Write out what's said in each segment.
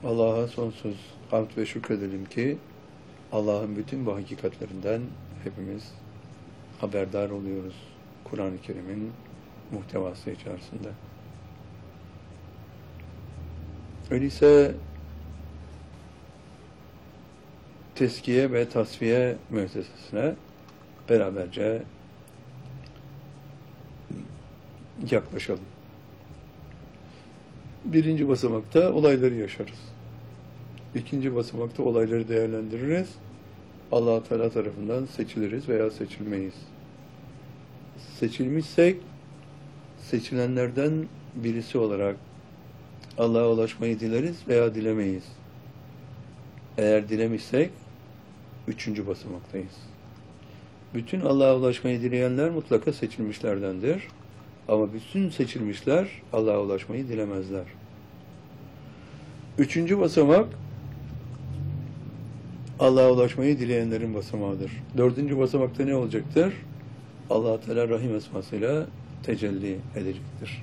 Allah'a sonsuz hamd ve şükredelim ki Allah'ın bütün bu hakikatlerinden hepimiz haberdar oluyoruz Kur'an-ı Kerim'in muhtevası içerisinde. Öyleyse Tezkiye ve Tasfiye müessesesine beraberce yaklaşalım. Birinci basamakta olayları yaşarız. İkinci basamakta olayları değerlendiririz. Allah-u Teala tarafından seçiliriz veya seçilmeyiz. Seçilmişsek, seçilenlerden birisi olarak Allah'a ulaşmayı dileriz veya dilemeyiz. Eğer dilemişsek, üçüncü basamaktayız. Bütün Allah'a ulaşmayı dileyenler mutlaka seçilmişlerdendir. Ama bütün seçilmişler Allah'a ulaşmayı dilemezler. Üçüncü basamak, Allah'a ulaşmayı dileyenlerin basamağıdır. Dördüncü basamakta ne olacaktır? Allah-u Teala Rahim esmasıyla tecelli edecektir.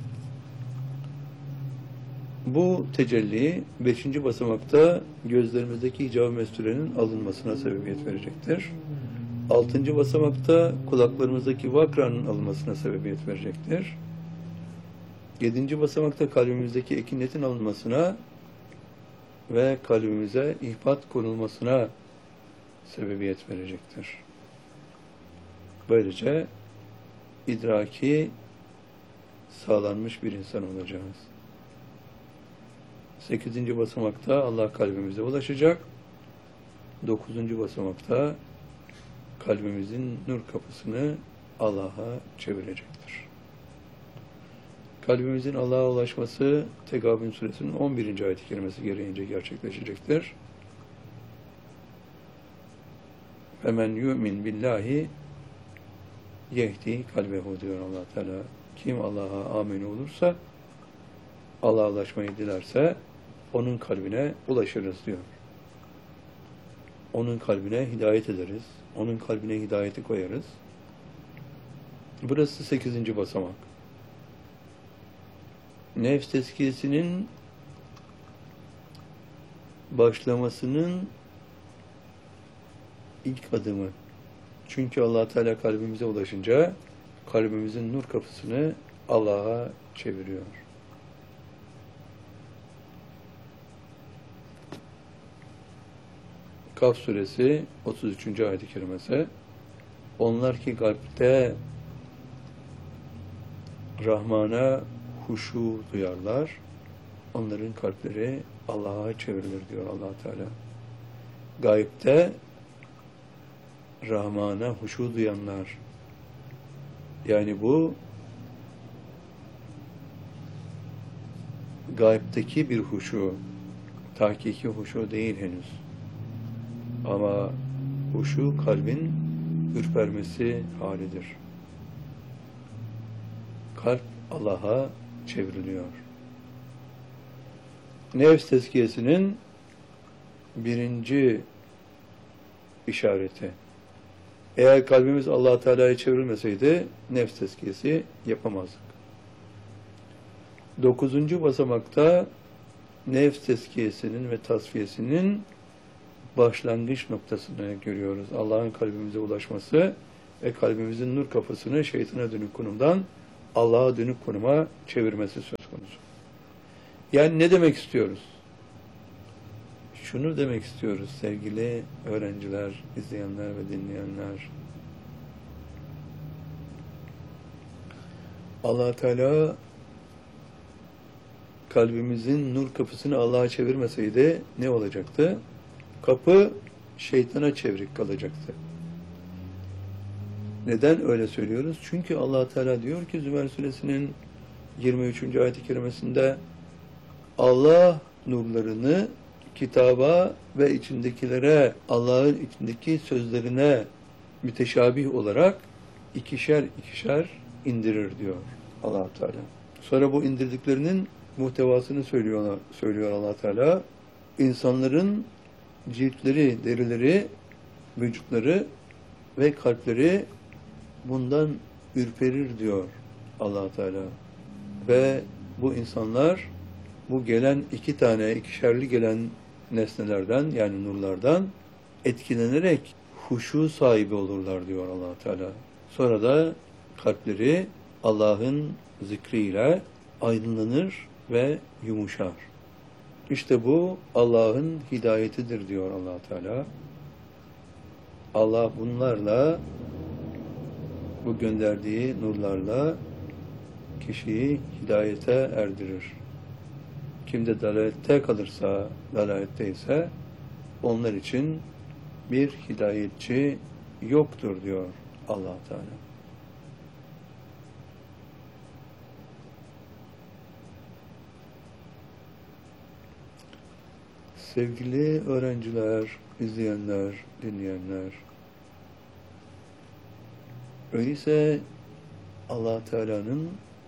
Bu tecelli, beşinci basamakta gözlerimizdeki hicab-ı mesturenin alınmasına sebebiyet verecektir. Altıncı basamakta kulaklarımızdaki vakranın alınmasına sebebiyet verecektir. Yedinci basamakta kalbimizdeki ekinetin alınmasına ve kalbimize ihbat konulmasına sebebiyet verecektir. Böylece idraki sağlanmış bir insan olacağız. Sekizinci basamakta Allah kalbimize ulaşacak. Dokuzuncu basamakta kalbimizin nur kapısını Allah'a çevirecektir. Kalbimizin Allah'a ulaşması Tegabün suresinin 11. ayet-i kerimesi gereğince gerçekleşecektir. Femen yu'min billahi yehdi kalbehu diyor Allah Teala. Kim Allah'a amin olursa, Allah'a ulaşmayı dilerse onun kalbine ulaşırız diyor. Onun kalbine hidayet ederiz. Onun kalbine hidayeti koyarız. Burası 8. basamak. Nefs tezkiyesinin başlamasının ilk adımı. Çünkü Allah Teala kalbimize ulaşınca kalbimizin nur kapısını Allah'a çeviriyor. Kaf suresi 33. ayet-i kerimesi. Onlar ki kalpte Rahman'a huşu duyarlar, onların kalpleri Allah'a çevrilir diyor Allah Teala. Gaybte Rahman'a huşu duyanlar, yani bu gaybteki bir huşu, tahkiki huşu değil henüz. Ama huşu kalbin ürpermesi halidir. Kalp Allah'a çevriliyor. Nefs tezkiyesinin birinci işareti. Eğer kalbimiz Allah Teala'ya çevrilmeseydi nefs tezkiyesi yapamazdık. 9. basamakta nefs tezkiyesinin ve tasfiyesinin başlangıç noktasını görüyoruz. Allah'ın kalbimize ulaşması ve kalbimizin nur kapısını şeytana dönük konumdan Allah'a dönük konuma çevirmesi söz konusu. Yani ne demek istiyoruz? Şunu demek istiyoruz sevgili öğrenciler, izleyenler ve dinleyenler. Allah Teala kalbimizin nur kapısını Allah'a çevirmeseydi ne olacaktı? Kapı şeytana çevrik kalacaktı. Neden öyle söylüyoruz? Çünkü Allah Teala diyor ki Zümer suresinin 23. ayet-i kerimesinde Allah nurlarını kitaba ve içindekilere, Allah'ın içindeki sözlerine müteşabih olarak ikişer ikişer indirir diyor Allah Teala. Sonra bu indirdiklerinin muhtevasını söylüyor Allah Teala. İnsanların ciltleri, derileri, vücutları ve kalpleri bundan ürperir diyor Allah Teala. Ve bu insanlar bu gelen iki tane, ikişerli gelen nesnelerden yani nurlardan etkilenerek huşu sahibi olurlar diyor Allah Teala. Sonra da kalpleri Allah'ın zikriyle aydınlanır ve yumuşar. İşte bu Allah'ın hidayetidir diyor Allah Teala. Allah bunlarla, bu gönderdiği nurlarla kişiyi hidayete erdirir. Kim de dalalette kalırsa, dalaletteyse onlar için bir hidayetçi yoktur diyor Allah Teala. Sevgili öğrenciler, izleyenler, dinleyenler, öyleyse Allah Teala'nın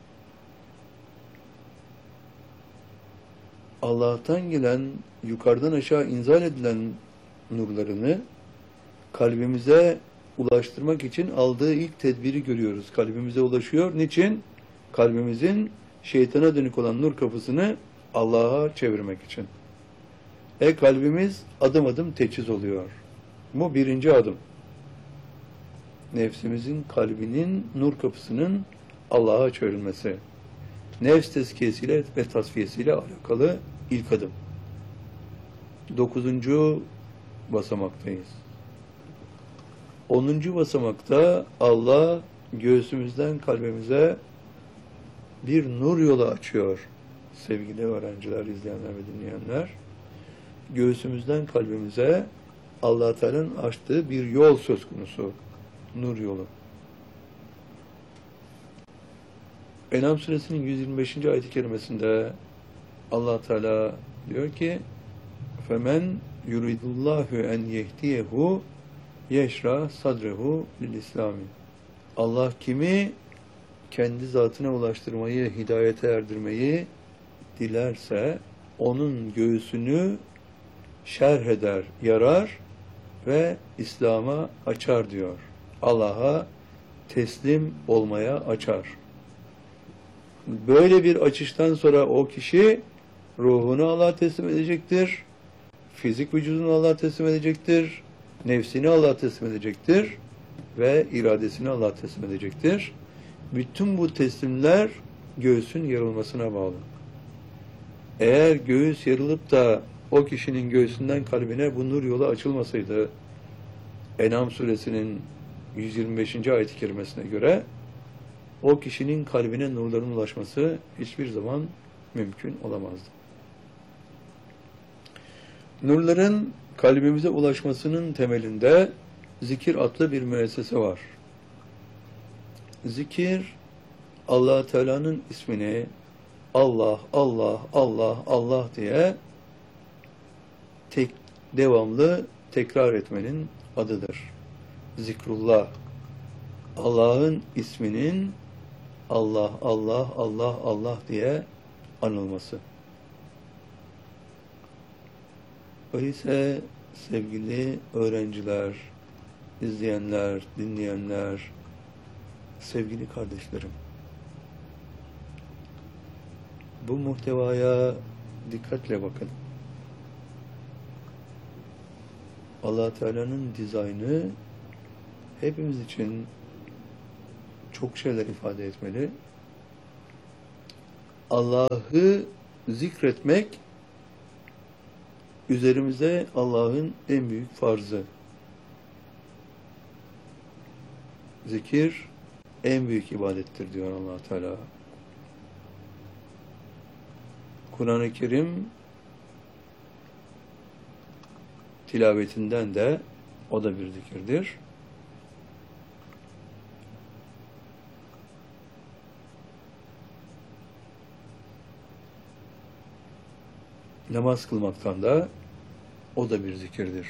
Allah'tan gelen, yukarıdan aşağı inzal edilen nurlarını kalbimize ulaştırmak için aldığı ilk tedbiri görüyoruz. Kalbimize ulaşıyor. Niçin? Kalbimizin şeytana dönük olan nur kapısını Allah'a çevirmek için. Kalbimiz adım adım teçhiz oluyor. Bu birinci adım. Nefsimizin, kalbinin nur kapısının Allah'a çevrilmesi. Nefs tezkiyesiyle ve tasfiyesiyle alakalı ilk adım. 9. basamaktayız. 10. basamakta Allah göğsümüzden kalbimize bir nur yolu açıyor. Sevgili öğrenciler, izleyenler ve dinleyenler. Göğsümüzden kalbimize Allah Teala'nın açtığı bir yol söz konusu. Nur yolu. En'am suresinin 125. ayet-i kerimesinde Allah Teala diyor ki: "Femen yuridullahu en yehdiyehu yeşra sadrehu lil İslami." Allah kimi kendi zatına ulaştırmayı, hidayete erdirmeyi dilerse onun göğsünü şerh eder, yarar ve İslam'a açar diyor. Allah'a teslim olmaya açar. Böyle bir açıştan sonra o kişi ruhunu Allah'a teslim edecektir, fizik vücudunu Allah'a teslim edecektir, nefsini Allah'a teslim edecektir ve iradesini Allah'a teslim edecektir. Bütün bu teslimler göğsün yarılmasına bağlı. Eğer göğüs yarılıp da o kişinin göğsünden kalbine bu nur yolu açılmasaydı, En'am suresinin 125. ayet-i kerimesine göre o kişinin kalbine nurların ulaşması hiçbir zaman mümkün olamazdı. Nurların kalbimize ulaşmasının temelinde zikir adlı bir müessese var. Zikir, Allah Teala'nın ismini Allah, Allah, Allah, Allah diye devamlı tekrar etmenin adıdır. Zikrullah. Allah'ın isminin Allah, Allah, Allah, Allah diye anılması. Öyleyse sevgili öğrenciler, izleyenler, dinleyenler, sevgili kardeşlerim, bu muhtevaya dikkatle bakın. Allah Teala'nın dizaynı hepimiz için çok şeyler ifade etmeli. Allah'ı zikretmek üzerimize Allah'ın en büyük farzı. Zikir en büyük ibadettir diyor Allah Teala. Kur'an-ı Kerim tilavetinden de o da bir zikirdir. Namaz kılmaktan da o da bir zikirdir.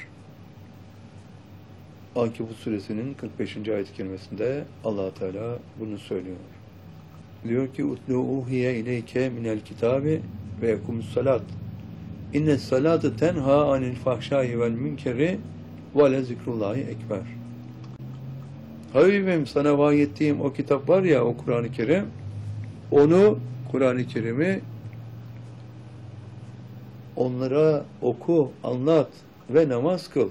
Ankebut suresinin 45. ayet-i kerimesinde Allah Teala bunu söylüyor. Diyor ki: "Utlu uhiye ileyke minel kitabi ve yekumus salat. İnne salate tenha anil fahşai vel münkeri ve le zikrullahi ekber." Habibim, sana vahyettiğim o kitap var ya, o Kur'an-ı Kerim, onu, Kur'an-ı Kerim'i onlara oku, anlat ve namaz kıl.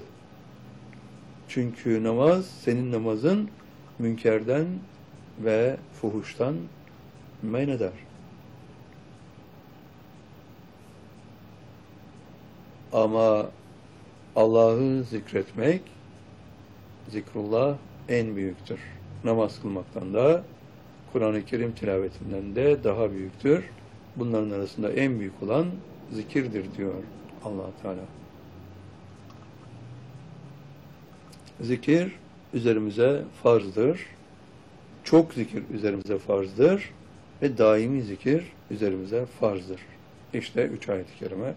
Çünkü namaz, senin namazın münkerden ve fuhuştan men eder. Ama Allah'ı zikretmek, zikrullah en büyüktür. Namaz kılmaktan da, Kur'an-ı Kerim tilavetinden de daha büyüktür. Bunların arasında en büyük olan zikirdir diyor Allah Teala. Zikir üzerimize farzdır. Çok zikir üzerimize farzdır. Ve daimi zikir üzerimize farzdır. İşte 3 ayet-i kerime.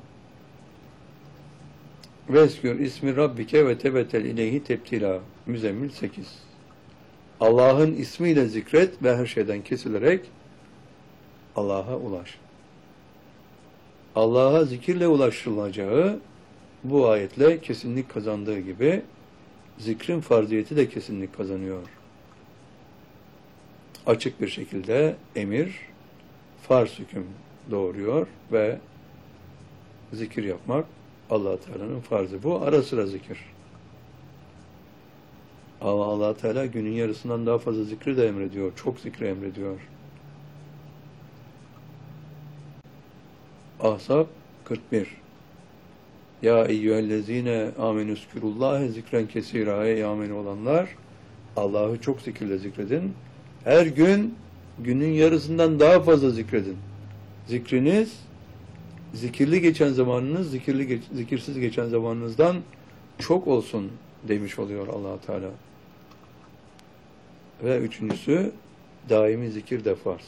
Veskür ismi Rabbike ve tebetel ileyhi tebtila. Müzzemmil 8. Allah'ın ismiyle zikret ve her şeyden kesilerek Allah'a ulaş. Allah'a zikirle ulaşılacağı bu ayetle kesinlik kazandığı gibi zikrin farziyeti de kesinlik kazanıyor. Açık bir şekilde emir, farz hüküm doğuruyor ve zikir yapmak Allah Teala'nın farzı. Bu ara sıra zikir. Ama Allah Teala günün yarısından daha fazla zikri de emrediyor. Çok zikri emrediyor. Ahzab 41. Ya eyyühellezine amenüskürullâhe zikren kesîrâ. Ey amin olanlar, Allah'ı çok zikirle zikredin. Her gün günün yarısından daha fazla zikredin. Zikriniz, zikirli geçen zamanınız, zikirsiz geçen zamanınızdan çok olsun demiş oluyor Allah Teala. Ve üçüncüsü, daimi zikir de farz.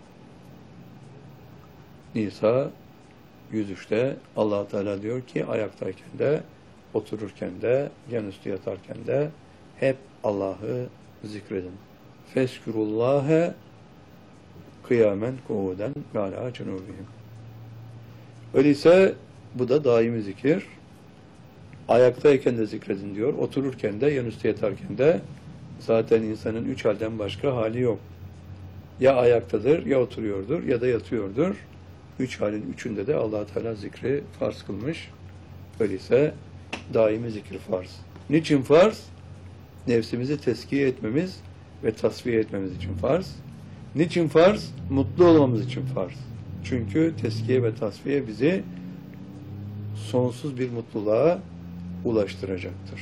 Nisa 103'te Allah Teala diyor ki ayaktayken de, otururken de, yanüstü yatarken de hep Allah'ı zikredin. Feskürullâhe kıyamen kuuden ve alâ cunûbihim. Öyleyse bu da daimi zikir. Ayaktayken de zikredin diyor, otururken de, yanüstü yatarken de. Zaten insanın 3 halden başka hali yok. Ya ayaktadır, ya oturuyordur, ya da yatıyordur. 3 halin üçünde de Allah Teala zikri farz kılmış. Öyleyse daimi zikir farz. Niçin farz? Nefsimizi teskiye etmemiz ve tasfiye etmemiz için farz. Niçin farz? Mutlu olmamız için farz. Çünkü teskiye ve tasfiye bizi sonsuz bir mutluluğa ulaştıracaktır.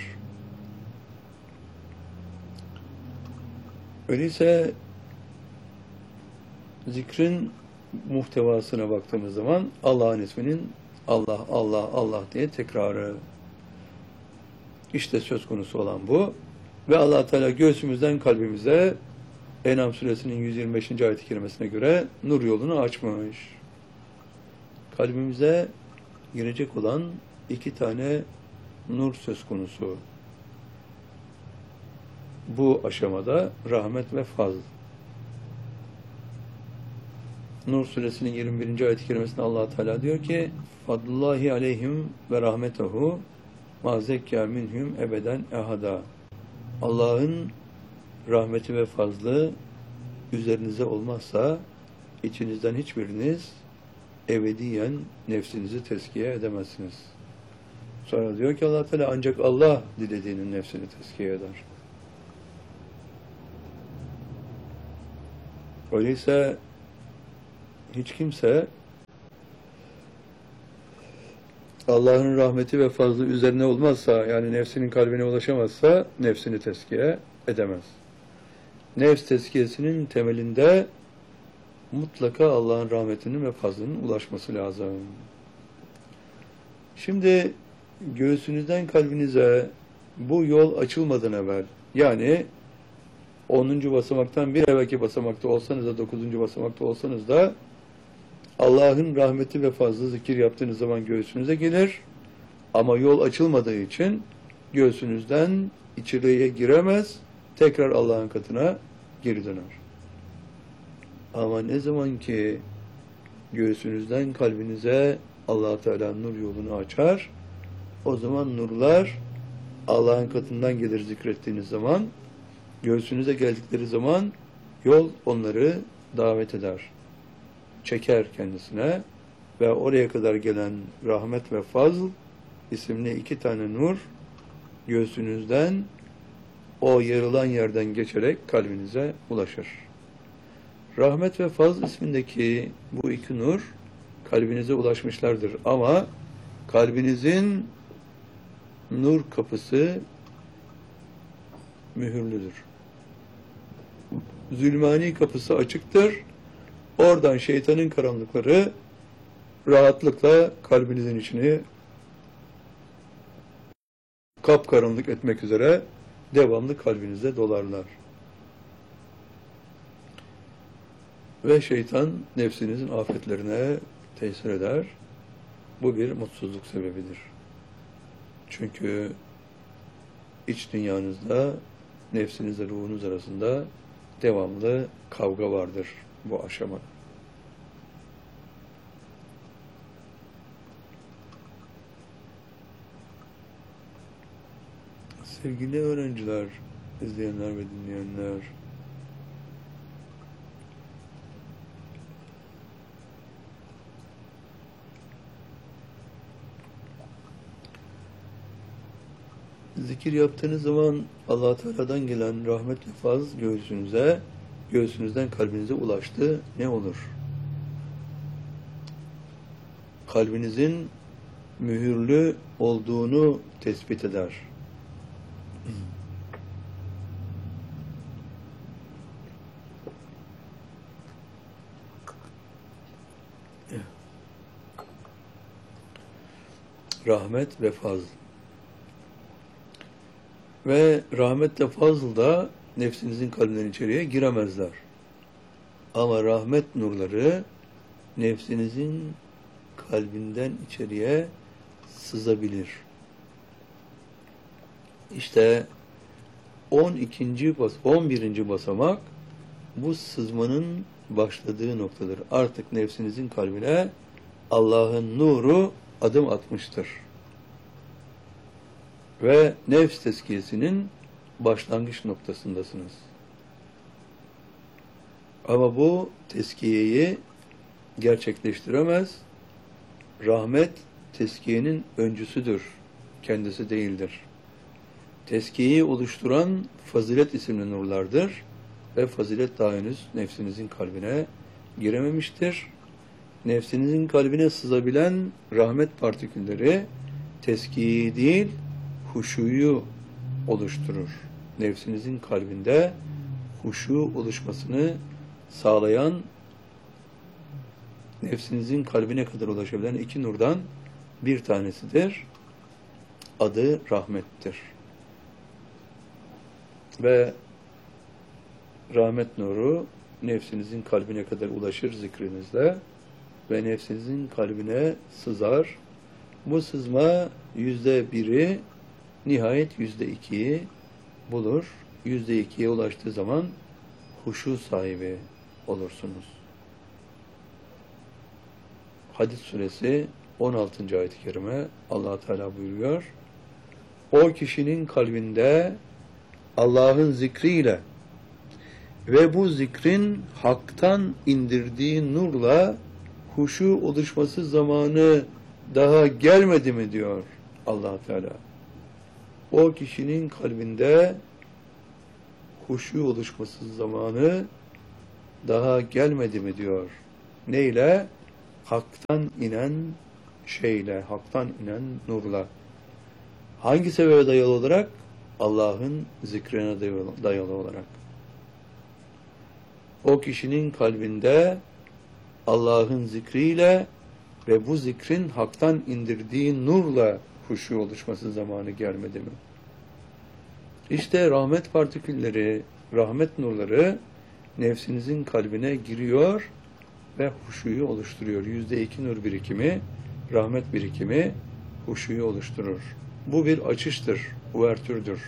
Öyleyse zikrin muhtevasına baktığımız zaman Allah'ın isminin Allah, Allah, Allah diye tekrarı. İşte söz konusu olan bu. Ve Allah Teala göğsümüzden kalbimize En'am suresinin 125. ayet-i kerimesine göre nur yolunu açmış. Kalbimize girecek olan 2 tane nur söz konusu. Bu aşamada rahmet ve fazl. Nur suresinin 21. ayet-i kerimesinde Allah Teala diyor ki Fadlullahi aleyhim ve rahmetehu ma zekkâ minhum ebeden ehada. Allah'ın rahmeti ve fazlı üzerinize olmazsa içinizden hiçbiriniz ebediyen nefsinizi tezkiye edemezsiniz. Sonra diyor ki Allah Teala ancak Allah dilediğinin nefsini tezkiye eder. Öyleyse hiç kimse Allah'ın rahmeti ve fazlı üzerine olmazsa, yani nefsinin kalbine ulaşamazsa nefsini tezkiye edemez. Nefs tezkiyesinin temelinde mutlaka Allah'ın rahmetinin ve fazlının ulaşması lazım. Şimdi göğsünüzden kalbinize bu yol açılmadan evvel, yani 10. basamaktan bir evvelki basamakta olsanız da 9. basamakta olsanız da Allah'ın rahmeti ve fazlı zikir yaptığınız zaman göğsünüze gelir. Ama yol açılmadığı için göğsünüzden içeriye giremez, tekrar Allah'ın katına geri döner. Ama ne zaman ki göğsünüzden kalbinize Allah Teala nur yolunu açar, o zaman nurlar Allah'ın katından gelir zikrettiğiniz zaman, göğsünüze geldikleri zaman yol onları davet eder. Çeker kendisine ve oraya kadar gelen rahmet ve fazl isimli 2 tane nur göğsünüzden o yarılan yerden geçerek kalbinize ulaşır. Rahmet ve fazl ismindeki bu 2 nur kalbinize ulaşmışlardır ama kalbinizin nur kapısı mühürlüdür. Zulmani kapısı açıktır. Oradan şeytanın karanlıkları rahatlıkla kalbinizin içini kapkaranlık etmek üzere devamlı kalbinizde dolarlar. Ve şeytan nefsinizin afetlerine tesir eder. Bu bir mutsuzluk sebebidir. Çünkü iç dünyanızda nefsinizle ruhunuz arasında devamlı kavga vardır bu aşama. Sevgili öğrenciler, izleyenler ve dinleyenler, zikir yaptığınız zaman Allah Teala'dan gelen rahmet ve fazl göğsünüzden kalbinize ulaştı. Ne olur? Kalbinizin mühürlü olduğunu tespit eder. Rahmet ve fazl. Ve rahmet ve fazl da nefsinizin kalbinden içeriye giremezler. Ama rahmet nurları nefsinizin kalbinden içeriye sızabilir. İşte 11. basamak bu sızmanın başladığı noktadır. Artık nefsinizin kalbine Allah'ın nuru adım atmıştır. Ve nefs tezkiyesinin başlangıç noktasındasınız. Ama bu tezkiyeyi gerçekleştiremez. Rahmet tezkiyenin öncüsüdür. Kendisi değildir. Tezkiyeyi oluşturan fazilet isimli nurlardır. Ve fazilet daha henüz nefsinizin kalbine girememiştir. Nefsinizin kalbine sızabilen rahmet partikülleri tezkiyeyi değil, huşuyu oluşturur. Nefsinizin kalbinde huşu oluşmasını sağlayan, nefsinizin kalbine kadar ulaşabilen 2 nurdan bir tanesidir. Adı rahmettir. Ve rahmet nuru nefsinizin kalbine kadar ulaşır zikrinizle ve nefsinizin kalbine sızar. Bu sızma %1'i nihayet %2'yi bulur. %2'ye ulaştığı zaman huşu sahibi olursunuz. Hadid suresi 16. ayet-i kerime Allah Teala buyuruyor. O kişinin kalbinde Allah'ın zikriyle ve bu zikrin haktan indirdiği nurla huşu oluşması zamanı daha gelmedi mi diyor Allah Teala. O kişinin kalbinde huşu oluşması zamanı daha gelmedi mi diyor. Neyle? Haktan inen şeyle, haktan inen nurla. Hangi sebebe dayalı olarak? Allah'ın zikrine dayalı olarak. O kişinin kalbinde Allah'ın zikriyle ve bu zikrin haktan indirdiği nurla huşu oluşması zamanı gelmedi mi? İşte rahmet partikülleri, rahmet nurları nefsinizin kalbine giriyor ve huşuyu oluşturuyor. %2 nur birikimi, rahmet birikimi huşuyu oluşturur. Bu bir açıştır, uvertürdür.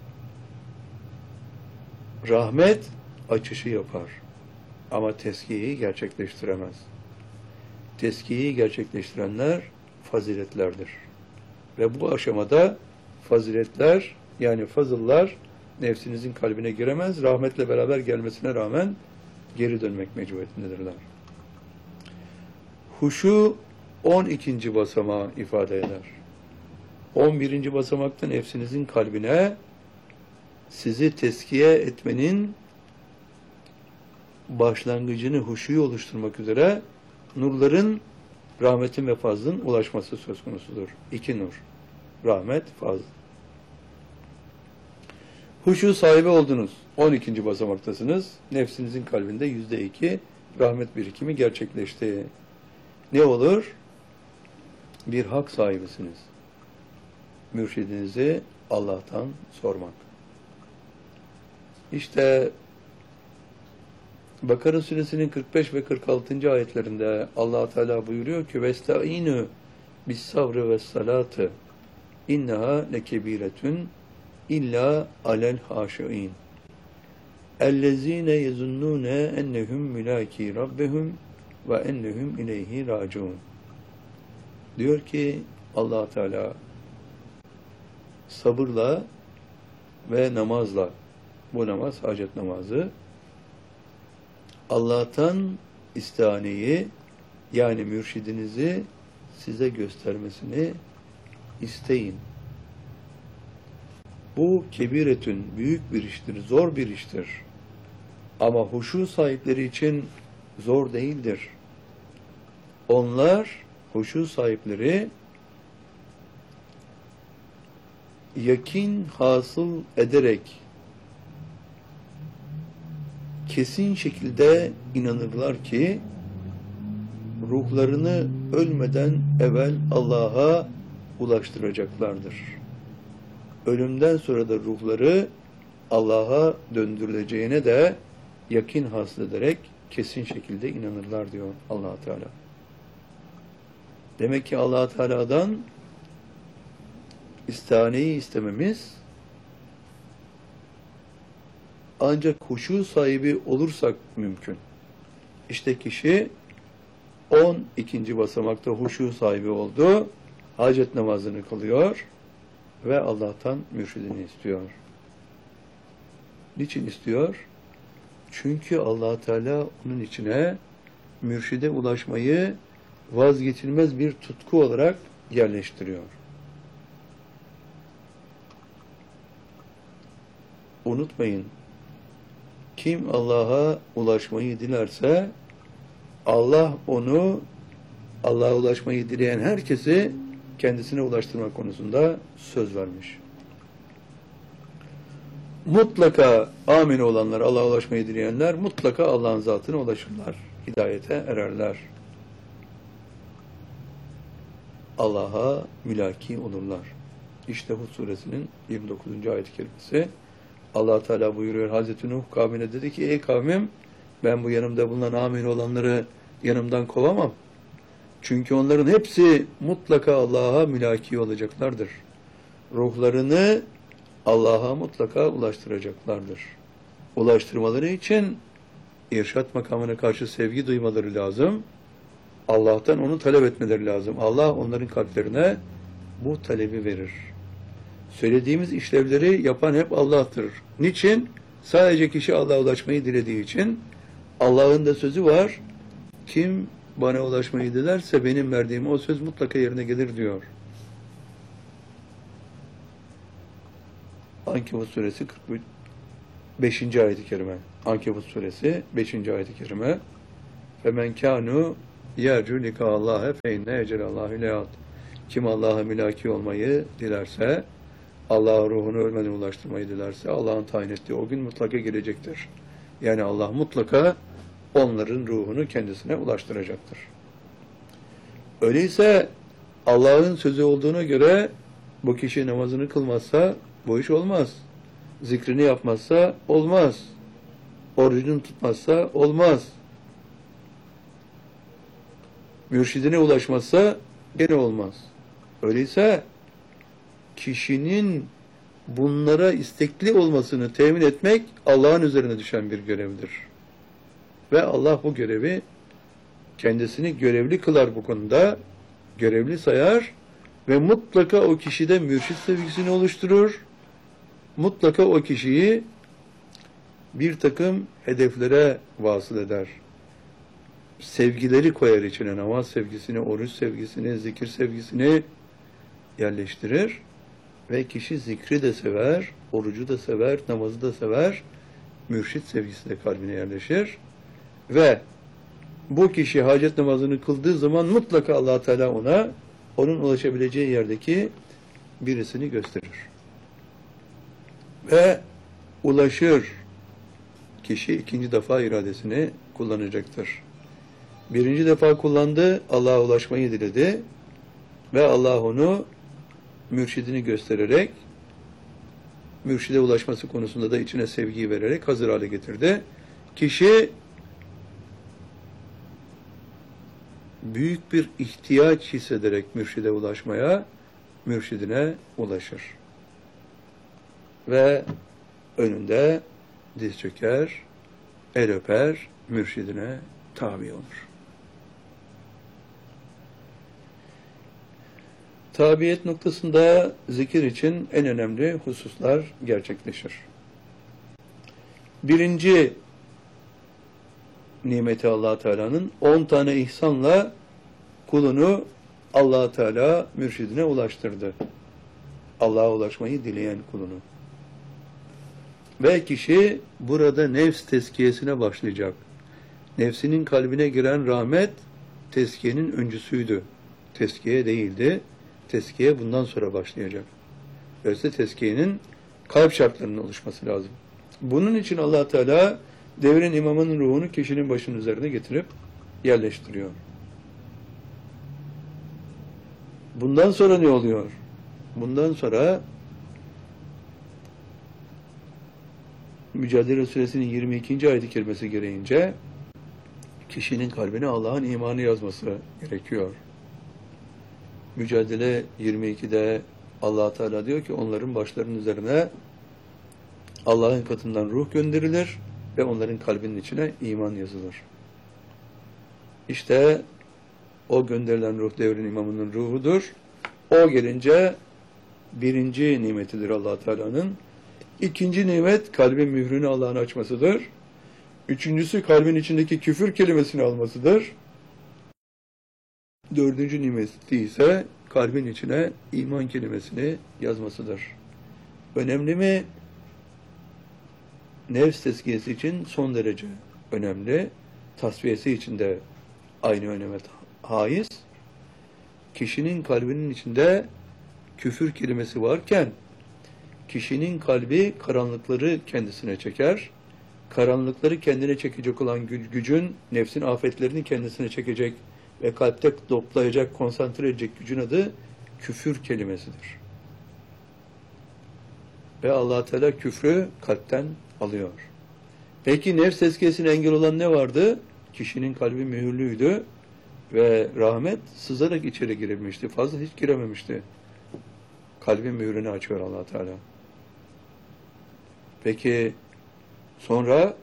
Rahmet açışı yapar ama tezkiyeyi gerçekleştiremez. Tezkiyeyi gerçekleştirenler faziletlerdir. Ve bu aşamada faziletler yani fazıllar nefsinizin kalbine giremez. Rahmetle beraber gelmesine rağmen geri dönmek mecburiyetindedirler. Huşu 12. basamağı ifade eder. 11. basamakta nefsinizin kalbine sizi tezkiye etmenin başlangıcını huşuyu oluşturmak üzere nurların, rahmetin ve fazlın ulaşması söz konusudur. 2 nur. Rahmet, fazl. Huşu sahibi oldunuz. 12. basamaktasınız. Nefsinizin kalbinde %2 rahmet birikimi gerçekleşti. Ne olur? Bir hak sahibisiniz. Mürşidinizi Allah'tan sormak. İşte Bakara suresinin 45 ve 46. ayetlerinde Allah Teala buyuruyor ki vestaînû bis-sabrı ve's-salâtı inneha lekebiretun illa alel haşiin ellezîne yezunnûne ennehum mülâkî rabbehum ve ennehum ileyhi râciûn. Diyor ki Allah Teala sabırla ve namazla, bu namaz hacet namazı, Allah'tan istihaneyi, yani mürşidinizi size göstermesini isteyin. Bu kebiretün, büyük bir iştir, zor bir iştir. Ama huşu sahipleri için zor değildir. Onlar, huşu sahipleri, yakin hasıl ederek kesin şekilde inanırlar ki ruhlarını ölmeden evvel Allah'a ulaştıracaklardır. Ölümden sonra da ruhları Allah'a döndürüleceğine de yakin hasıl ederek kesin şekilde inanırlar diyor Allah Teala. Demek ki Allah Teala'dan istihaneyi istememiz ancak huşu sahibi olursak mümkün. İşte kişi 12. basamakta huşu sahibi oldu, hacet namazını kılıyor ve Allah'tan mürşidini istiyor. Niçin istiyor? Çünkü Allah Teala onun içine mürşide ulaşmayı vazgeçilmez bir tutku olarak yerleştiriyor. Unutmayın, kim Allah'a ulaşmayı dilerse Allah onu, Allah'a ulaşmayı dileyen herkesi kendisine ulaştırma konusunda söz vermiş. Mutlaka amin olanlar, Allah'a ulaşmayı dileyenler mutlaka Allah'ın zatına ulaşırlar, hidayete ererler. Allah'a mülaki olurlar. İşte Hud suresinin 29. ayet-i kerimesi. Allah Teala buyuruyor, Hazreti Nuh kavmine dedi ki, ey kavmim, ben bu yanımda bulunan amin olanları yanımdan kovamam. Çünkü onların hepsi mutlaka Allah'a mülaki olacaklardır. Ruhlarını Allah'a mutlaka ulaştıracaklardır. Ulaştırmaları için irşat makamına karşı sevgi duymaları lazım. Allah'tan onu talep etmeleri lazım. Allah onların kalplerine bu talebi verir. Söylediğimiz işlevleri yapan hep Allah'tır. Niçin? Sadece kişi Allah'a ulaşmayı dilediği için. Allah'ın da sözü var. Kim bana ulaşmayı dilerse benim verdiğim o söz mutlaka yerine gelir diyor. Ankebut suresi 45. ayet-i kerime. Ankebut suresi 5. ayet-i kerime. فَمَنْ كَانُوا يَرْجُوا لِقَاءَ اللّٰهَ فَاِنَّ اَجَلَ اللّٰهِ لَيَاتٍ. Kim Allah'a mülaki olmayı dilerse, Allah'a ruhunu ölmeden ulaştırmayı dilerse, Allah'ın tayin ettiği o gün mutlaka gelecektir. Yani Allah mutlaka onların ruhunu kendisine ulaştıracaktır. Öyleyse Allah'ın sözü olduğuna göre bu kişi namazını kılmazsa bu iş olmaz. Zikrini yapmazsa olmaz. Orucunu tutmazsa olmaz. Mürşidine ulaşmazsa gene olmaz. Öyleyse kişinin bunlara istekli olmasını temin etmek Allah'ın üzerine düşen bir görevdir. Ve Allah bu görevi kendisini görevli kılar bu konuda, görevli sayar ve mutlaka o kişide mürşid sevgisini oluşturur. Mutlaka o kişiyi bir takım hedeflere vasıl eder. sevgileri koyar içine. Namaz sevgisini, oruç sevgisini, zikir sevgisini yerleştirir. Ve kişi zikri de sever, orucu da sever, namazı da sever. Mürşit sevgisi de kalbine yerleşir. Ve bu kişi hacet namazını kıldığı zaman mutlaka Allah Teala ona, onun ulaşabileceği yerdeki birisini gösterir. Ve ulaşır. Kişi ikinci defa iradesini kullanacaktır. Birinci defa kullandı, Allah'a ulaşmayı diledi ve Allah onu mürşidini göstererek, mürşide ulaşması konusunda da içine sevgiyi vererek hazır hale getirdi. Kişi büyük bir ihtiyaç hissederek mürşide ulaşmaya, mürşidine ulaşır. Ve önünde diz çöker, el öper, mürşidine tabi olur. Tabiyet noktasında zikir için en önemli hususlar gerçekleşir. Birinci nimeti Allah Teala'nın 10 tane ihsanla kulunu Allah Teala mürşidine ulaştırdı. Allah'a ulaşmayı dileyen kulunu. Ve kişi burada nefs tezkiyesine başlayacak. Nefsinin kalbine giren rahmet tezkiyenin öncüsüydü. Tezkiye değildi. Tezkiye bundan sonra başlayacak. Dolayısıyla tezkiyenin kalp şartlarının oluşması lazım. Bunun için Allah Teala devrin imamının ruhunu kişinin başının üzerine getirip yerleştiriyor. Bundan sonra ne oluyor? Bundan sonra Mücadele Suresinin 22. ayet-i kerimesi gereğince kişinin kalbine Allah'ın imanı yazması gerekiyor. Mücadele 22'de Allah Teala diyor ki onların başlarının üzerine Allah'ın katından ruh gönderilir ve onların kalbinin içine iman yazılır. İşte o gönderilen ruh devrin imamının ruhudur. O gelince birinci nimetidir Allah Teala'nın. İkinci nimet kalbin mührünü Allah'ın açmasıdır. Üçüncüsü kalbin içindeki küfür kelimesini almasıdır. Dördüncü nimeti ise kalbin içine iman kelimesini yazmasıdır. Önemli mi? Nefs tezkiyesi için son derece önemli. Tasfiyesi için de aynı öneme haiz. Kişinin kalbinin içinde küfür kelimesi varken kişinin kalbi karanlıkları kendisine çeker. Karanlıkları kendine çekecek olan gücün, nefsin afetlerini kendisine çekecek ve kalpte toplayacak, konsantre edecek gücün adı küfür kelimesidir. Ve Allah Teala küfrü kalpten alıyor. Peki nefs tezkiyesine engel olan ne vardı? Kişinin kalbi mühürlüydü ve rahmet sızarak içeri girebilmişti. Fazla hiç girememişti. Kalbin mühürünü açıyor Allah Teala. Peki sonra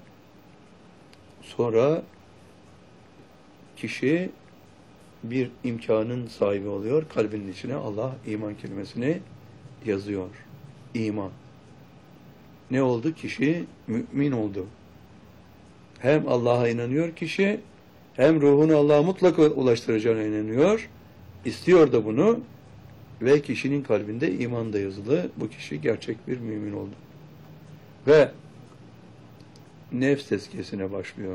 kişi bir imkanın sahibi oluyor. Kalbinin içine Allah iman kelimesini yazıyor. İman. Ne oldu? Kişi mümin oldu. Hem Allah'a inanıyor kişi, hem ruhunu Allah'a mutlaka ulaştıracağına inanıyor. İstiyor da bunu ve kişinin kalbinde iman da yazılı. Bu kişi gerçek bir mümin oldu. Ve nefs tezkiyesine başlıyor.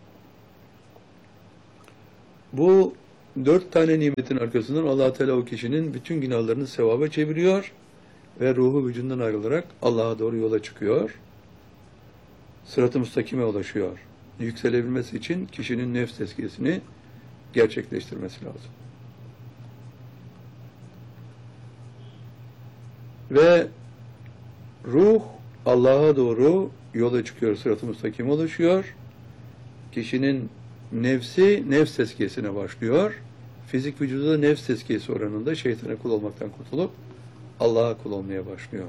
Bu 4 tane nimetin arkasından Allah Teala o kişinin bütün günahlarını sevaba çeviriyor ve ruhu vücudundan ayrılarak Allah'a doğru yola çıkıyor. Sırat-ı müstakime ulaşıyor. Yükselebilmesi için kişinin nefs tezkiyesini gerçekleştirmesi lazım. Ve ruh Allah'a doğru yola çıkıyor, sırat-ı müstakime ulaşıyor. Kişinin nefsi nefs tezkiyesine başlıyor. Fizik vücudu da nefs tezkiyesi oranında şeytana kul olmaktan kurtulup Allah'a kul olmaya başlıyor.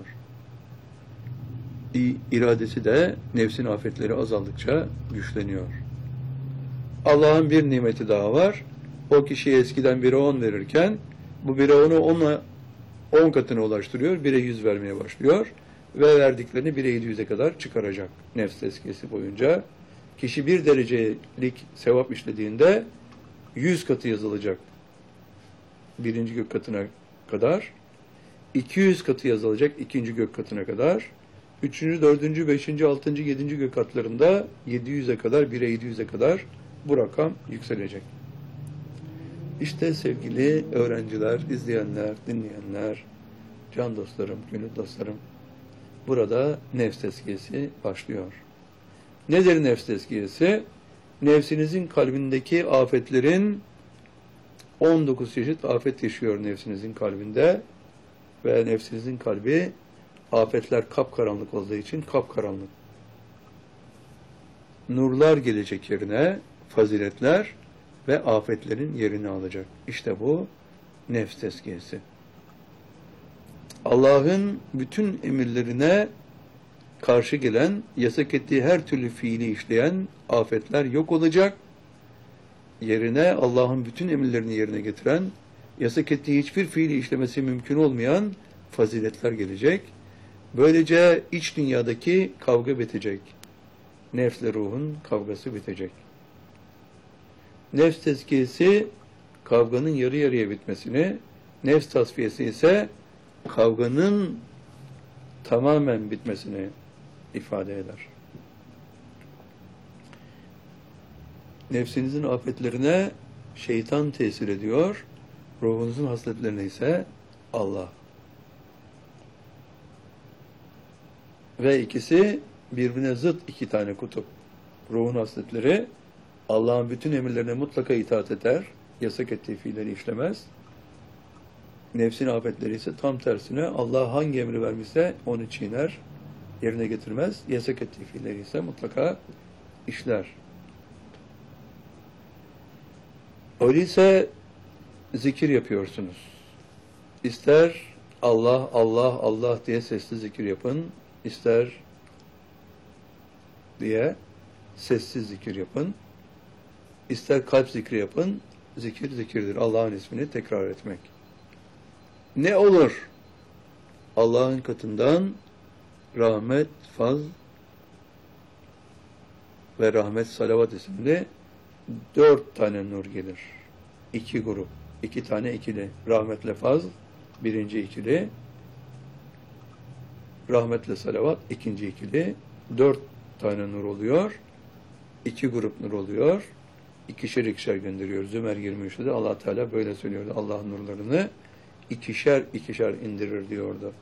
İradesi de nefsin afetleri azaldıkça güçleniyor. Allah'ın bir nimeti daha var. O kişiye eskiden 1'e 10 verirken bu 1'e 10'u 10 katına ulaştırıyor. 1'e 100 vermeye başlıyor. Ve verdiklerini 1'e 700'e kadar çıkaracak nefs tezkiyesi boyunca. Kişi 1 derecelik sevap işlediğinde 100 katı yazılacak. 1. gök katına kadar. 200 katı yazılacak 2. gök katına kadar. 3. 4. 5. 6. 7. gök katlarında 700'e kadar, 1'e 700'e kadar bu rakam yükselecek. İşte sevgili öğrenciler, izleyenler, dinleyenler, can dostlarım, gönül dostlarım, burada nefs tezkiyesi başlıyor. Nedir nefs tezkiyesi? Nefsinizin kalbindeki afetlerin 19 çeşit afet yaşıyor nefsinizin kalbinde ve nefsinizin kalbi afetler kapkaranlık olduğu için kapkaranlık. Nurlar gelecek yerine faziletler ve afetlerin yerini alacak. İşte bu nefs tezkiyesi. Allah'ın bütün emirlerine karşı gelen, yasak ettiği her türlü fiili işleyen afetler yok olacak. Yerine Allah'ın bütün emirlerini yerine getiren, yasak ettiği hiçbir fiili işlemesi mümkün olmayan faziletler gelecek. Böylece iç dünyadaki kavga bitecek. Nefsle ruhun kavgası bitecek. Nefs tezkiyesi kavganın yarı yarıya bitmesini, nefs tasfiyesi ise kavganın tamamen bitmesini ifade eder. Nefsinizin afetlerine şeytan tesir ediyor, ruhunuzun hasletlerine ise Allah. Ve ikisi birbirine zıt iki tane kutup. Ruhun hasletleri Allah'ın bütün emirlerine mutlaka itaat eder, yasak ettiği fiilleri işlemez. Nefsin afetleri ise tam tersine Allah hangi emri vermişse onu çiğner, yerine getirmez. Yasak ettiği fiilleri ise mutlaka işler. Öyleyse zikir yapıyorsunuz. İster Allah, Allah, Allah diye sesli zikir yapın, ister diye sessiz zikir yapın, ister kalp zikri yapın, zikir zikirdir. Allah'ın ismini tekrar etmek. Ne olur? Allah'ın katından rahmet, faz ve rahmet salavat isimli 4 tane nur gelir. 2 grup, 2 tane ikili. Rahmetle faz, birinci ikili. Rahmetle salavat, ikinci ikili. 4 tane nur oluyor. 2 grup nur oluyor. İkişer ikişer gönderiyor. Zümer 23'te de Allah Teala böyle söylüyordu. Allah'ın nurlarını ikişer ikişer indirir diyordu.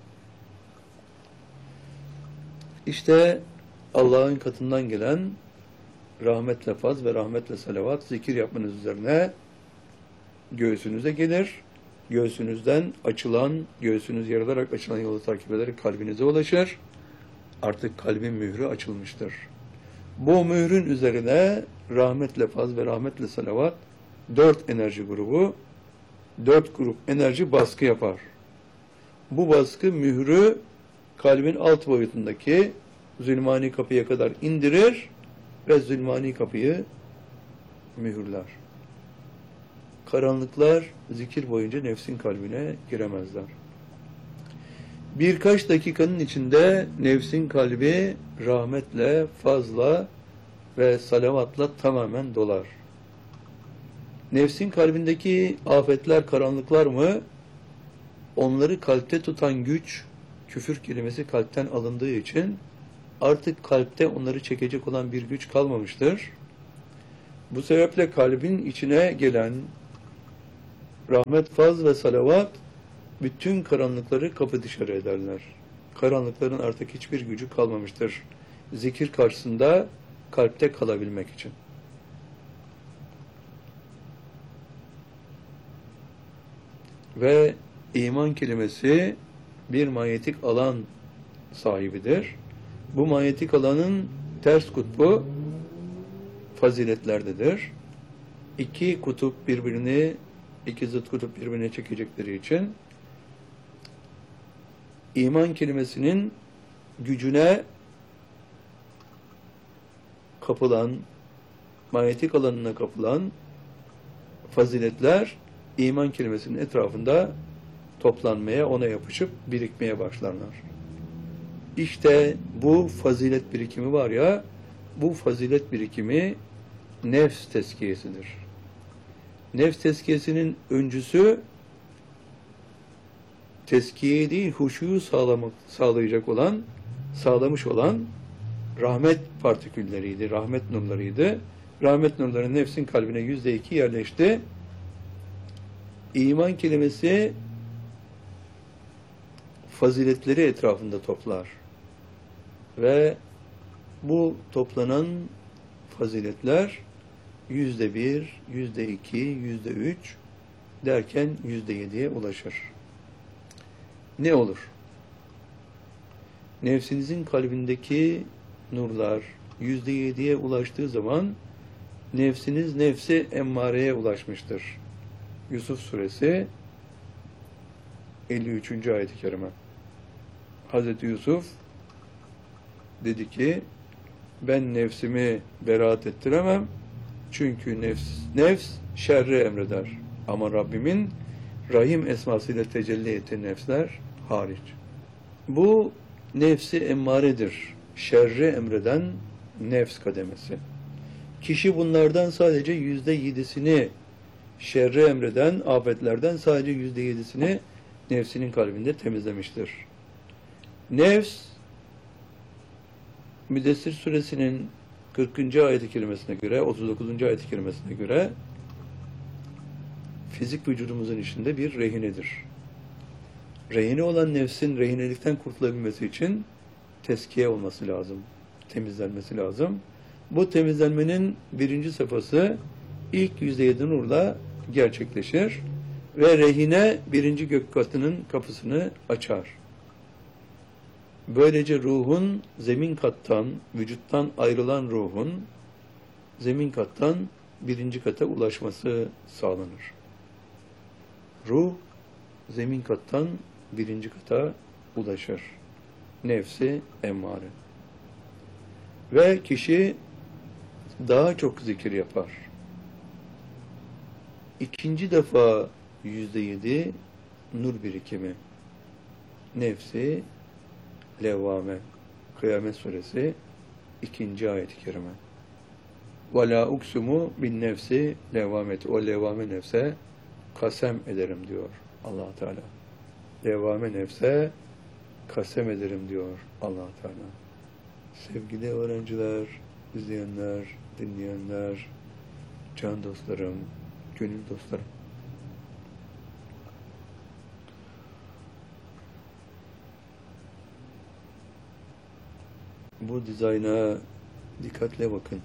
İşte Allah'ın katından gelen rahmetle faz ve rahmetle salavat zikir yapmanız üzerine göğsünüze gelir. Göğsünüzden açılan, göğsünüz yarılarak açılan yolu takip ederek kalbinize ulaşır. Artık kalbin mührü açılmıştır. Bu mührün üzerine rahmetle faz ve rahmetle salavat 4 enerji grubu, 4 grup enerji baskı yapar. Bu baskı mührü kalbin alt boyutundaki zulmani kapıya kadar indirir ve zulmani kapıyı mühürler. Karanlıklar zikir boyunca nefsin kalbine giremezler. Birkaç dakikanın içinde nefsin kalbi rahmetle, fazla ve salavatla tamamen dolar. Nefsin kalbindeki afetler, karanlıklar mı? Onları kalpte tutan güç, küfür kelimesi kalpten alındığı için artık kalpte onları çekecek olan bir güç kalmamıştır. Bu sebeple kalbin içine gelen rahmet, faz ve salavat bütün karanlıkları kapı dışarı ederler. Karanlıkların artık hiçbir gücü kalmamıştır. Zikir karşısında kalpte kalabilmek için. Ve iman kelimesi bir manyetik alan sahibidir. Bu manyetik alanın ters kutbu faziletlerdedir. İki kutup birbirini, iki zıt kutup birbirine çekecekleri için iman kelimesinin gücüne kapılan, manyetik alanına kapılan faziletler iman kelimesinin etrafında toplanmaya, ona yapışıp birikmeye başlarlar. İşte bu fazilet birikimi var ya, bu fazilet birikimi nefs tezkiyesidir. Nefs tezkiyesinin öncüsü tezkiye değil, huşuyu sağlamış olan rahmet partikülleriydi, rahmet nurlarıydı. Rahmet nurları nefsin kalbine %2 yerleşti. İman kelimesi faziletleri etrafında toplar. Ve bu toplanan faziletler %1, %2, %3 derken %7'ye ulaşır. Ne olur? Nefsinizin kalbindeki nurlar %7'ye ulaştığı zaman nefsiniz nefsi emmareye ulaşmıştır. Yusuf suresi 53. ayet-i kerime. Hazreti Yusuf dedi ki ben nefsimi beraat ettiremem çünkü nefs şerri emreder. Ama Rabbimin Rahim esmasıyla tecelli ettiği nefsler hariç. Bu nefsi emmaredir. Şerri emreden nefs kademesi. Kişi bunlardan sadece %7'sini şerri emreden afetlerden sadece %7'sini nefsinin kalbinde temizlemiştir. Nefs Müddessir suresinin 40. ayet-i kerimesine göre, 39. ayet-i kerimesine göre fizik vücudumuzun içinde bir rehinedir. Rehine olan nefsin rehinelikten kurtulabilmesi için tezkiye olması lazım, temizlenmesi lazım. Bu temizlenmenin birinci safhası ilk %7 nurla gerçekleşir ve rehine birinci gök katının kapısını açar. Böylece ruhun zemin kattan, vücuttan ayrılan ruhun zemin kattan birinci kata ulaşması sağlanır. Ruh zemin kattan birinci kata ulaşır. Nefsi emmare. Ve kişi daha çok zikir yapar. İkinci defa %7 nur birikimi. Nefsi levvame. Kıyamet suresi 2. ayet-i kerime. وَلَا اُقْسُمُ بِالنَّفْسِ levvameti. O levvame nefse kasem ederim diyor Allah Teala. Levvame nefse kasem ederim diyor Allah Teala. Sevgili öğrenciler, izleyenler, dinleyenler, can dostlarım, gönül dostlarım. Bu dizayna dikkatle bakın.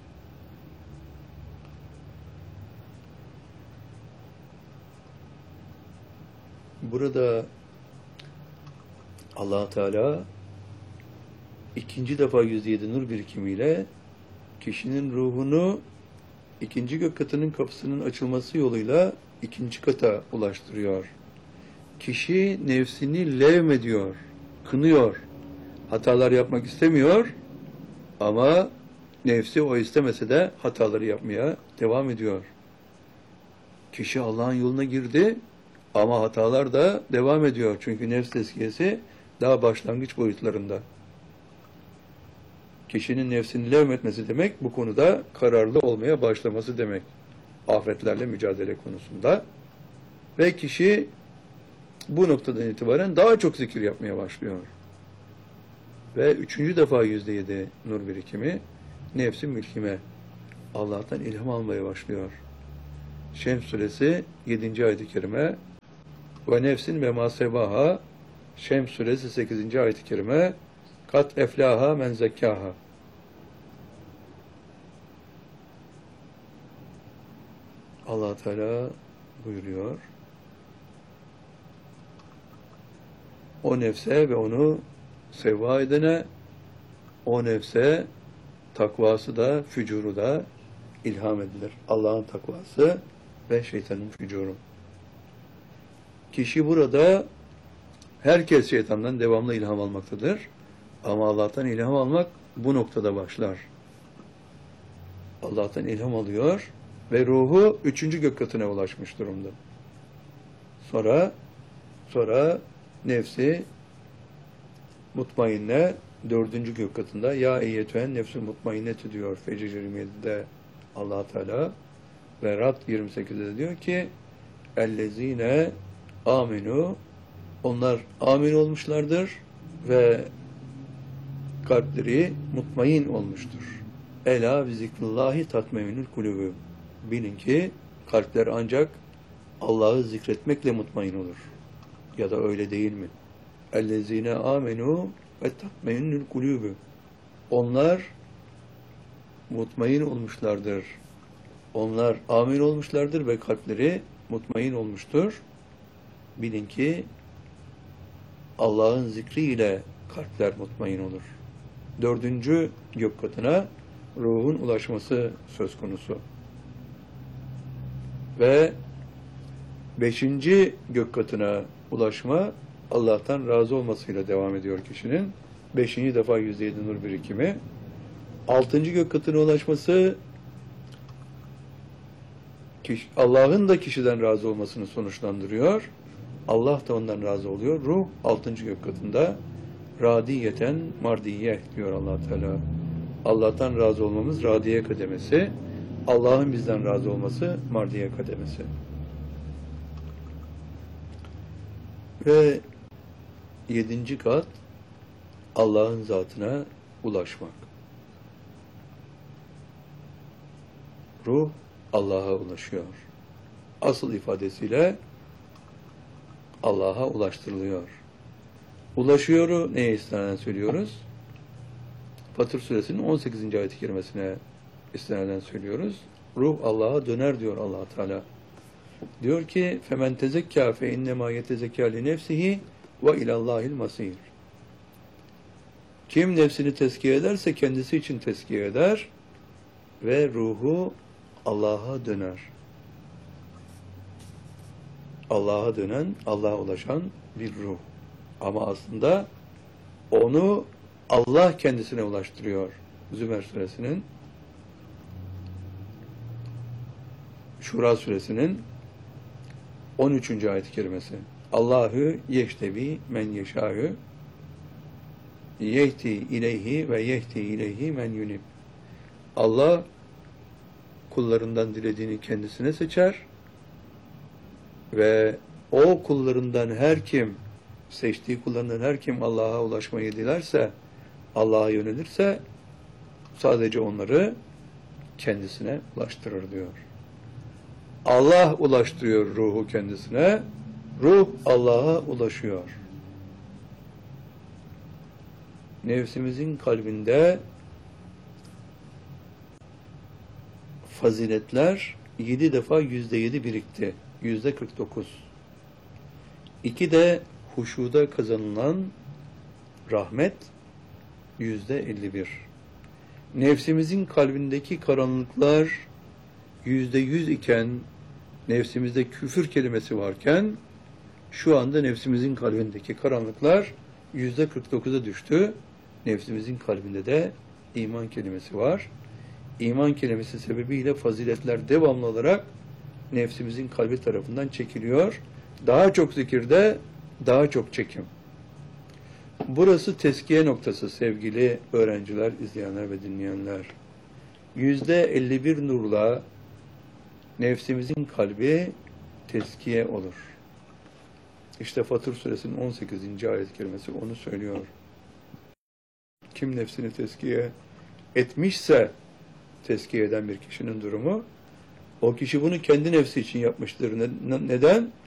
Burada Allah Teala ikinci defa %7 nur birikimiyle kişinin ruhunu ikinci gök katının kapısının açılması yoluyla ikinci kata ulaştırıyor. Kişi nefsini levmediyor, kınıyor. Hatalar yapmak istemiyor ama nefsi o istemese de hataları yapmaya devam ediyor. Kişi Allah'ın yoluna girdi ama hatalar da devam ediyor. Çünkü nefs tezkiyesi daha başlangıç boyutlarında. Kişinin nefsini levmetmesi demek, bu konuda kararlı olmaya başlaması demek. Afetlerle mücadele konusunda. Ve kişi bu noktadan itibaren daha çok zikir yapmaya başlıyor. Ve üçüncü defa %7 nur birikimi, nefsi mülkime, Allah'tan ilham almaya başlıyor. Şems suresi 7. ayet-i kerime ve nefsin ve masebaha, Şems suresi 8. ayet-i kerime, kat eflaha men zekkaha. Allah Teala buyuruyor. O nefse ve onu sevva edene, o nefse takvası da, fücuru da ilham edilir. Allah'ın takvası ve şeytanın fücuru. Kişi burada herkes şeytandan devamlı ilham almaktadır. Ama Allah'tan ilham almak bu noktada başlar. Allah'tan ilham alıyor ve ruhu 3. gök katına ulaşmış durumda. Sonra nefsi mutmainne 4. gök katında ya eyyetühen nefsül mutmainnetü diyor Fecr 27'de Allah Teala ve Rad 28'de de diyor ki ellezine aminu, onlar amin olmuşlardır ve kalpleri mutmain olmuştur. Ela bi zikrullahi tatmeinül kulübü. Bilin ki kalpler ancak Allah'ı zikretmekle mutmain olur. Ya da öyle değil mi? Ellezine amenu ve tatmeinül kulübü. Onlar mutmain olmuşlardır. Onlar amin olmuşlardır ve kalpleri mutmain olmuştur. Bilin ki Allah'ın zikriyle kalpler mutmain olur. 4. gök katına ruhun ulaşması söz konusu. Ve 5. gök katına ulaşma Allah'tan razı olmasıyla devam ediyor kişinin. 5. defa %7 nur birikimi. 6. gök katına ulaşması Allah'ın da kişiden razı olmasını sonuçlandırıyor. Allah da ondan razı oluyor. Ruh 6. gök katında radiyeten mardiye diyor Allah Teala. Allah'tan razı olmamız radiye kademesi. Allah'ın bizden razı olması mardiye kademesi. Ve 7. kat Allah'ın zatına ulaşmak. Ruh Allah'a ulaşıyor. Asıl ifadesiyle Allah'a ulaştırılıyor. Ulaşıyoru neye istinaden söylüyoruz? Fatır suresinin 18. ayet-i kerimesine istinaden söylüyoruz. Ruh Allah'a döner diyor Allah Teala. Diyor ki femen tezekka fe innema yetezekka li nefsihi ve ilallahil masir. Kim nefsini tezkiye ederse kendisi için tezkiye eder ve ruhu Allah'a döner. Allah'a dönen, Allah'a ulaşan bir ruh. Ama aslında onu Allah kendisine ulaştırıyor. Zümer suresinin, Şura suresinin 13. ayet-i kerimesi. Allahu yeştebi men yeşâhü yehti ileyhi ve yehti ileyhi men yunib. Allah kullarından dilediğini kendisine seçer ve o kullarından her kim, seçtiği kullarından her kim Allah'a ulaşmayı dilerse, Allah'a yönelirse sadece onları kendisine ulaştırır diyor. Allah ulaştırıyor ruhu kendisine, ruh Allah'a ulaşıyor. Nefsimizin kalbinde faziletler 7 defa %7 birikti. %49. 2 de huşuda kazanılan rahmet %51. Nefsimizin kalbindeki karanlıklar %100 iken, nefsimizde küfür kelimesi varken, şu anda nefsimizin kalbindeki karanlıklar %49'a düştü. Nefsimizin kalbinde de iman kelimesi var. İman kelimesi sebebiyle faziletler devamlı olarak nefsimizin kalbi tarafından çekiliyor. Daha çok zikirde, daha çok çekim. Burası tezkiye noktası sevgili öğrenciler, izleyenler ve dinleyenler. %51 nurla nefsimizin kalbi tezkiye olur. İşte Fatır suresinin 18. ayet-i kerimesi onu söylüyor. Kim nefsini tezkiye etmişse, tezkiye eden bir kişinin durumu, o kişi bunu kendi nefsi için yapmıştır. Neden?